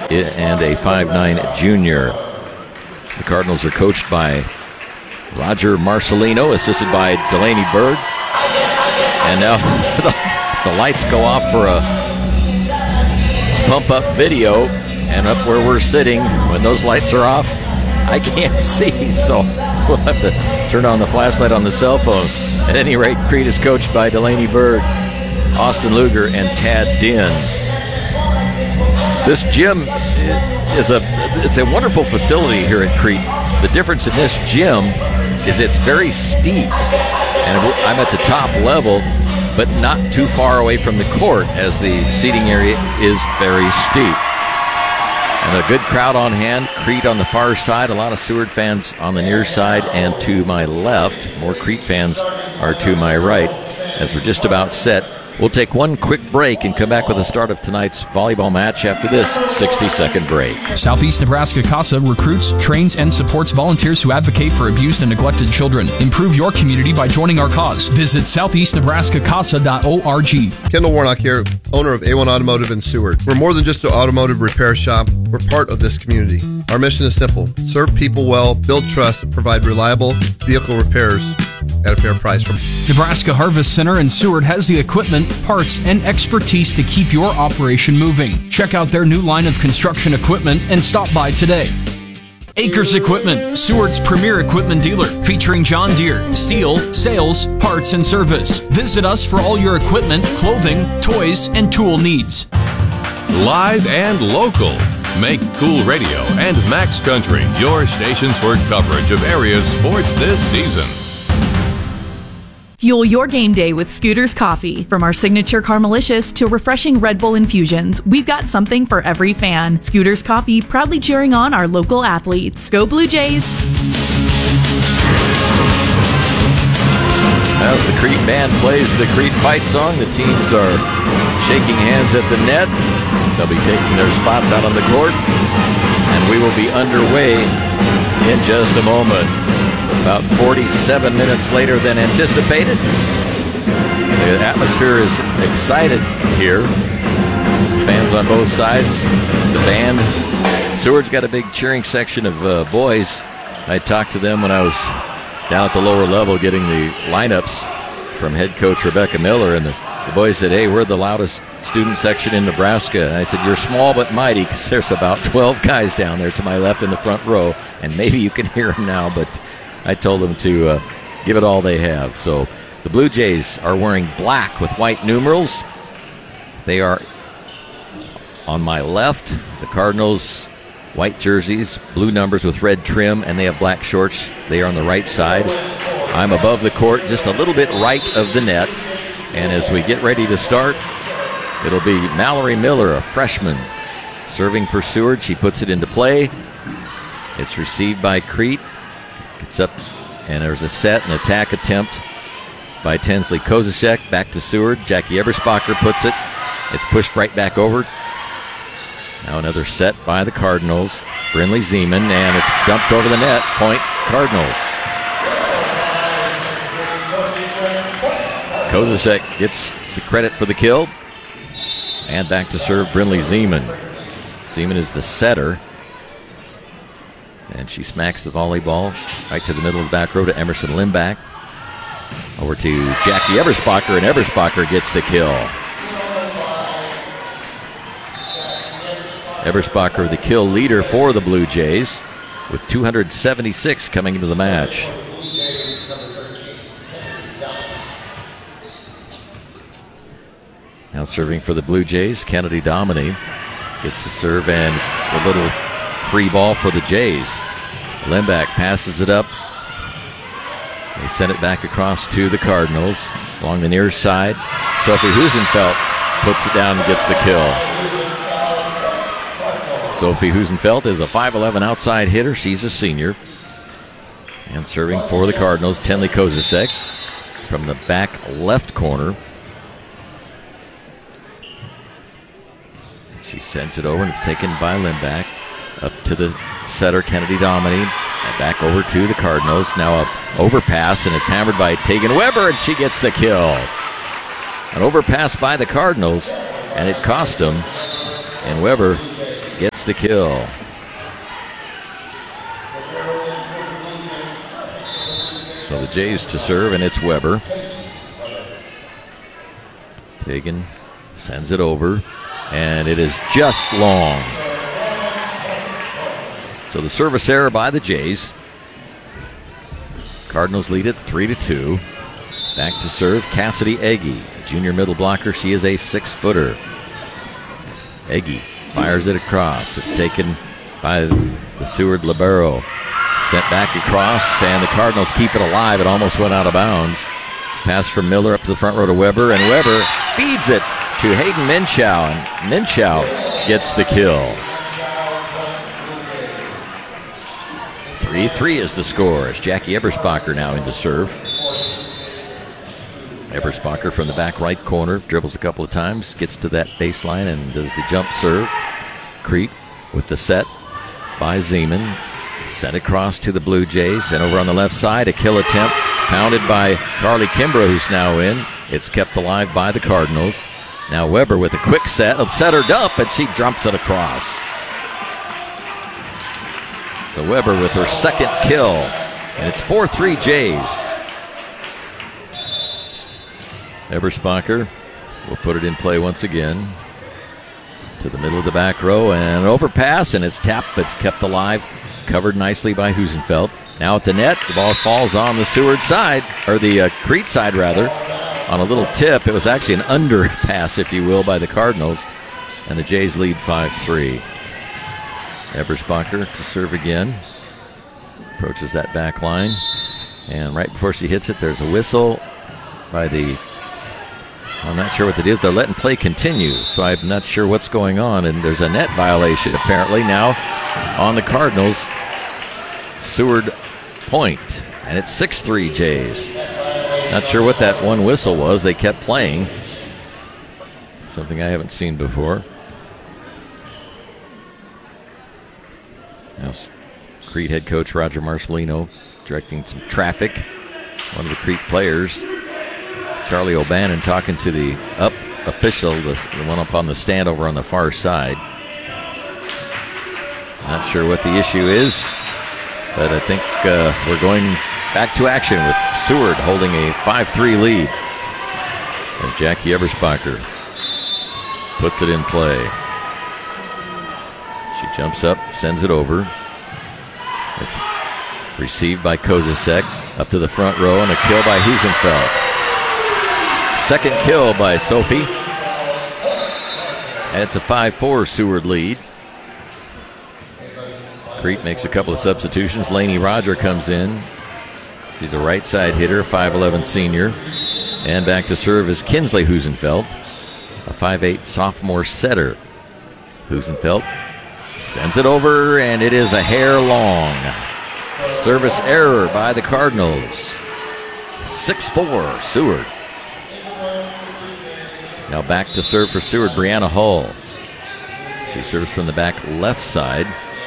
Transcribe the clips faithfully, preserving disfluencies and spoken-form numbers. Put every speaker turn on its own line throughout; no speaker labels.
and a five nine junior. The Cardinals are coached by Roger Marcelino, assisted by Delaney Bird. And now the, the lights go off for a pump-up video, and up where we're sitting, when those lights are off, I can't see, so we'll have to turn on the flashlight on the cell phone. At any rate, Crete is coached by Delaney Bird, Austin Luger, and Tad Dinn. This gym is a it's a wonderful facility here at Crete. The difference in this gym is it's very steep, and I'm at the top level, but not too far away from the court, as the seating area is very steep. And a good crowd on hand. Crete on the far side, a lot of Seward fans on the near side, and to my left, more Crete fans are to my right. As we're just about set, we'll take one quick break and come back with the start of tonight's volleyball match after this sixty-second break.
Southeast Nebraska CASA recruits, trains, and supports volunteers who advocate for abused and neglected children. Improve your community by joining our cause. Visit southeast nebraska casa dot org.
Kendall Warnock here, owner of A one Automotive in Seward. We're more than just an automotive repair shop. We're part of this community. Our mission is simple: serve people well, build trust, and provide reliable vehicle repairs at a fair price.
Nebraska Harvest Center in Seward has the equipment, parts, and expertise to keep your operation moving. Check out their new line of construction equipment and stop by today. Acres Equipment, Seward's premier equipment dealer, featuring John Deere, steel, sales, parts, and service. Visit us for all your equipment, clothing, toys, and tool needs.
Live and local. Make Cool Radio and Max Country your stations for coverage of area sports this season.
Fuel your game day with Scooters Coffee. From our signature Carmelicious to refreshing Red Bull infusions, we've got something for every fan. Scooters Coffee, proudly cheering on our local athletes. Go Blue Jays!
As the Crete band plays the Crete fight song, the teams are shaking hands at the net. They'll be taking their spots out on the court, and we will be underway in just a moment. About forty-seven minutes later than anticipated. The atmosphere is excited here. Fans on both sides. The band. Seward's got a big cheering section of uh, boys. I talked to them when I was down at the lower level getting the lineups from head coach Rebecca Miller, and the, the boys said, "Hey, we're the loudest student section in Nebraska." And I said, "You're small but mighty," because there's about twelve guys down there to my left in the front row, and maybe you can hear them now, but I told them to uh, give it all they have. So the Blue Jays are wearing black with white numerals. They are on my left. The Cardinals, white jerseys, blue numbers with red trim, and they have black shorts. They are on the right side. I'm above the court, just a little bit right of the net. And as we get ready to start, it'll be Mallory Miller, a freshman, serving for Seward. She puts it into play. It's received by Crete. It's up, and there's a set and attack attempt by Tinsley Kozasek. Back to Seward. Jackie Eberspacher puts it. It's pushed right back over. Now another set by the Cardinals. Brinley Zeman, and it's dumped over the net. Point Cardinals. Kozasek gets the credit for the kill. And back to serve Brinley Zeman. Zeman is the setter. And she smacks the volleyball right to the middle of the back row to Emerson Limback. Over to Jackie Eberspacher, and Eberspacher gets the kill. Eberspacher, the kill leader for the Blue Jays, with two hundred seventy-six coming into the match. Now serving for the Blue Jays, Kennedy Dominy gets the serve, and it's a little free ball for the Jays. Limback passes it up. They send it back across to the Cardinals along the near side. Sophie Husenfeld puts it down and gets the kill. Sophie Husenfeld is a five eleven outside hitter. She's a senior. And serving for the Cardinals, Tinsley Kozasek from the back left corner. She sends it over, and it's taken by Limback. Up to the setter, Kennedy Dominy. And back over to the Cardinals. Now a overpass, and it's hammered by Tegan Weber, and she gets the kill. An overpass by the Cardinals, and it cost them. And Weber gets gets the kill. So the Jays to serve, and it's Weber. Tegan sends it over, and it is just long. So the service error by the Jays. Cardinals lead it three to two. Back to serve, Cassidy Egge, a junior middle blocker. She is a six-footer. Egge fires it across. It's taken by the Seward libero. Sent back across, and the Cardinals keep it alive. It almost went out of bounds. Pass from Miller up to the front row to Weber, and Weber feeds it to Hayden Minshew, and Minshew gets the kill. three three is the score as Jackie Eberspacher now in to serve. Eberspacher from the back right corner, dribbles a couple of times, gets to that baseline and does the jump serve. Crete with the set by Zeman. Sent across to the Blue Jays, and over on the left side, a kill attempt pounded by Carly Kimbrough, who's now in. It's kept alive by the Cardinals. Now Weber with a quick set, a setter dump, and she dumps it across. So Weber with her second kill, and it's four three Jays. Eberspacher will put it in play once again to the middle of the back row, and an overpass, and it's tapped, but it's kept alive. Covered nicely by Husenfeld. Now at the net, the ball falls on the Seward side, or the uh, Crete side rather, on a little tip. It was actually an underpass, if you will, by the Cardinals, and the Jays lead five three. Eberspacher to serve again. Approaches that back line, and right before she hits it, there's a whistle by the, I'm not sure what it is. They're letting play continue, so I'm not sure what's going on, and there's a net violation apparently now on the Cardinals. Seward point, and it's six three Jays. Not sure what that one whistle was. They kept playing. Something I haven't seen before. Now, Crete head coach Roger Marcelino directing some traffic. One of the Crete players, Charlie O'Bannon, talking to the up official, the, the one up on the stand over on the far side. Not sure what the issue is, but I think uh, we're going back to action with Seward holding a five three lead as Jackie Eberspacher puts it in play. She jumps up, sends it over. It's received by Kozasek up to the front row, and a kill by Husenfeld. Second kill by Sophie. And it's a five four Seward lead. Crete makes a couple of substitutions. Lainey Roger comes in. She's a right side hitter, five eleven senior. And back to serve is Kinsley Husenfeld, a five eight sophomore setter. Husenfeld sends it over, and it is a hair long. Service error by the Cardinals. six four Seward. Now back to serve for Seward, Brianna Hull. She serves from the back left side.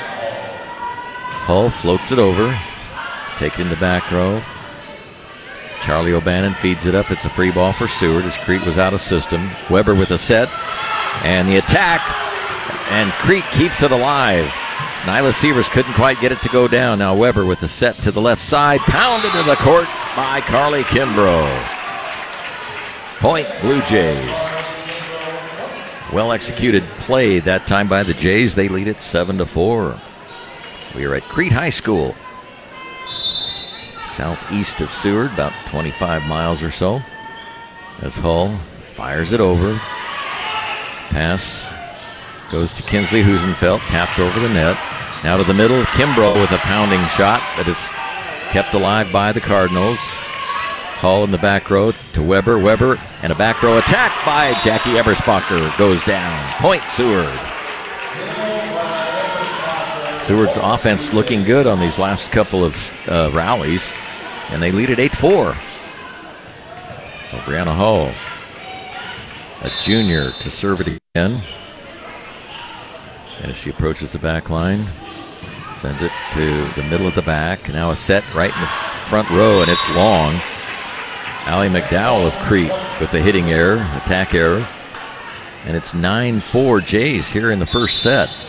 Hull floats it over. Taken in the back row. Charlie O'Bannon feeds it up. It's a free ball for Seward as Crete was out of system. Weber with a set. And the attack. And Crete keeps it alive. Nyla Sievers couldn't quite get it to go down. Now Weber with the set to the left side. Pounded into the court by Carly Kimbrough. Point Blue Jays. Well executed play that time by the Jays. They lead it seven to four. We are at Crete High School, southeast of Seward, about twenty-five miles or so. As Hull fires it over. Pass goes to Kinsley Husenfeld, tapped over the net. Now to the middle, Kimbrough with a pounding shot, but it's kept alive by the Cardinals. Hull in the back row to Weber. Weber and a back row attack by Jackie Eberspacher goes down. Point Seward. Seward's offense looking good on these last couple of uh, rallies, and they lead at eight four. So Brianna Hull, a junior, to serve it again. As she approaches the back line, sends it to the middle of the back. Now a set right in the front row, and it's long. Allie McDowell of Crete with the hitting error, attack error. And it's nine four Jays here in the first set.